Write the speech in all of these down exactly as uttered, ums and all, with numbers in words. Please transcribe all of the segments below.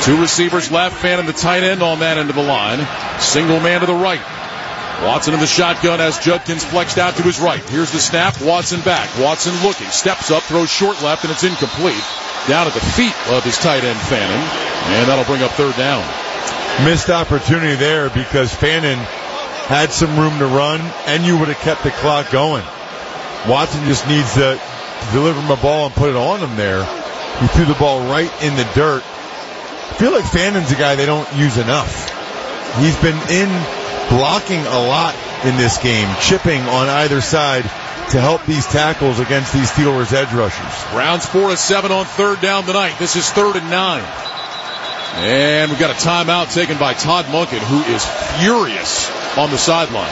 Two receivers left, Fannin the tight end on that end of the line. Single man to the right. Watson in the shotgun as Judkins flexed out to his right. Here's the snap. Watson back. Watson looking. Steps up, throws short left, and it's incomplete. Down at the feet of his tight end, Fannin. And that'll bring up third down. Missed opportunity there because Fannin had some room to run, and you would have kept the clock going. Watson just needs to deliver him a ball and put it on him there. He threw the ball right in the dirt. I feel like Fannin's a guy they don't use enough. He's been in blocking a lot in this game, chipping on either side to help these tackles against these Steelers edge rushers. Browns four to seven on third down tonight. This is third and nine. And we've got a timeout taken by Todd Monken, who is furious on the sideline.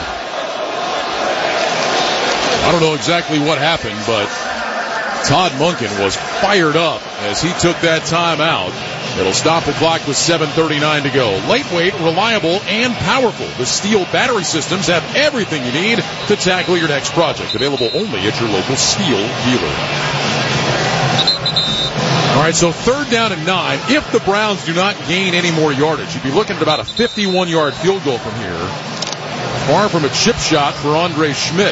I don't know exactly what happened, but Todd Monken was fired up as he took that timeout. It'll stop the clock with seven thirty-nine to go. Lightweight, reliable, and powerful. The Steel battery systems have everything you need to tackle your next project. Available only at your local Steel dealer. All right, so third down and nine. If the Browns do not gain any more yardage, you'd be looking at about a fifty-one-yard field goal from here. Far from a chip shot for Andre Schmidt.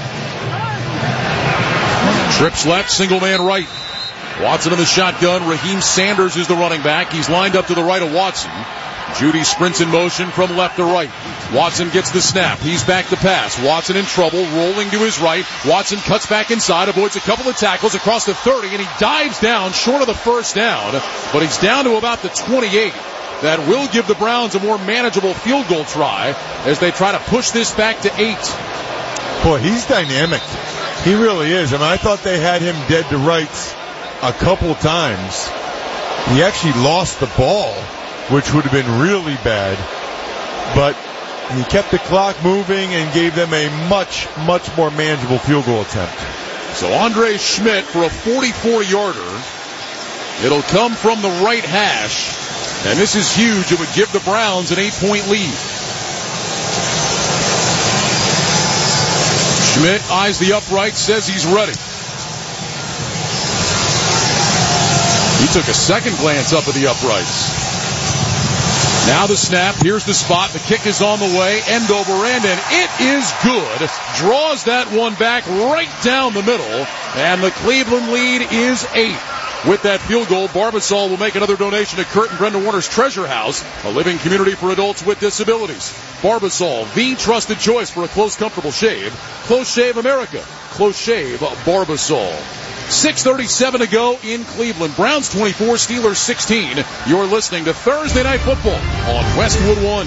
Trips left, single man right. Watson in the shotgun. Raheem Sanders is the running back. He's lined up to the right of Watson. Judy sprints in motion from left to right. Watson gets the snap. He's back to pass. Watson in trouble, rolling to his right. Watson cuts back inside, avoids a couple of tackles across the thirty, and he dives down short of the first down. But he's down to about the twenty-eight. That will give the Browns a more manageable field goal try as they try to push this back to eight. Boy, he's dynamic. He really is. I mean, I thought they had him dead to rights a couple times. He actually lost the ball, which would have been really bad. But he kept the clock moving and gave them a much, much more manageable field goal attempt. So Andre Schmidt for a forty-four-yarder. It'll come from the right hash. And this is huge. It would give the Browns an eight-point lead. Schmidt eyes the upright, says he's ready. He took a second glance up at the uprights. Now the snap. Here's the spot. The kick is on the way. End over end, and it is good. Draws that one back right down the middle. And the Cleveland lead is eight. With that field goal, Barbasol will make another donation to Kurt and Brenda Warner's Treasure House, a living community for adults with disabilities. Barbasol, the trusted choice for a close, comfortable shave. Close Shave America. Close Shave Barbasol. six thirty-seven to go in Cleveland. Browns twenty-four, Steelers sixteen. You're listening to Thursday Night Football on Westwood One.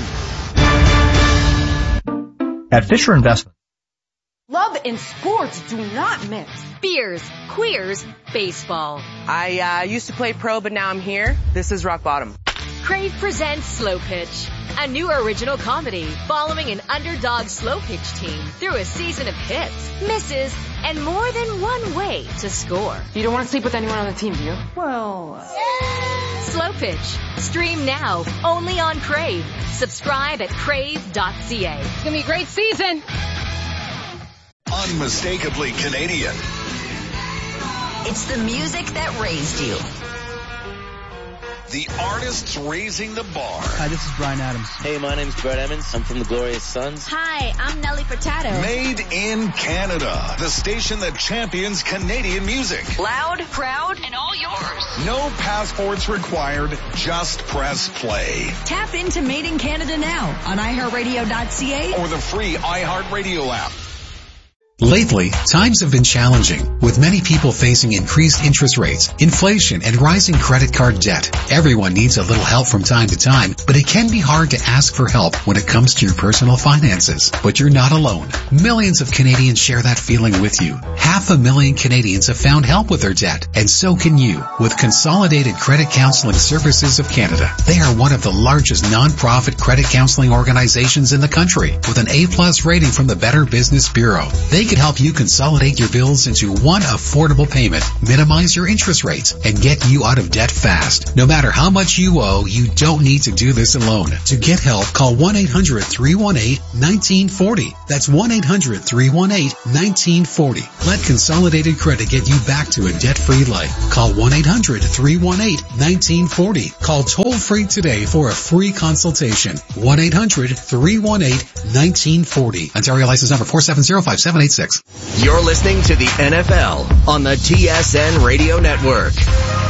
At Fisher Investment. Love and sports do not mix. Beers, queers, baseball. I uh, used to play pro, but now I'm here. This is rock bottom. Crave presents Slow Pitch, a new original comedy following an underdog slow pitch team through a season of hits, misses, and more than one way to score. You don't want to sleep with anyone on the team, do you? Well... Slow Pitch. Stream now, only on Crave. Subscribe at crave dot c a. It's going to be a great season. Unmistakably Canadian. It's the music that raised you. The artists raising the bar. Hi, this is Bryan Adams. Hey, my name's Brett Emmons. I'm from the Glorious Sons. Hi, I'm Nelly Furtado. Made in Canada. The station that champions Canadian music. Loud, proud, and all yours. No passports required. Just press play. Tap into Made in Canada now on i heart radio dot c a or the free iHeartRadio app. Lately, times have been challenging, with many people facing increased interest rates, inflation, and rising credit card debt. Everyone needs a little help from time to time, but it can be hard to ask for help when it comes to your personal finances. But you're not alone. Millions of Canadians share that feeling with you. Half a million Canadians have found help with their debt, and so can you, with Consolidated Credit Counseling Services of Canada. They are one of the largest non-profit credit counseling organizations in the country, with an A plus rating from the Better Business Bureau. They They could help you consolidate your bills into one affordable payment, minimize your interest rates, and get you out of debt fast. No matter how much you owe, you don't need to do this alone. To get help, call one eight hundred three one eight one nine four zero. That's one eight hundred three one eight one nine four zero. Let Consolidated Credit get you back to a debt-free life. Call one eight hundred three one eight one nine four zero. Call toll-free today for a free consultation. one eight hundred three one eight one nine four zero. Ontario license number four seven zero five seven eight six. You're listening to the N F L on the T S N Radio Network.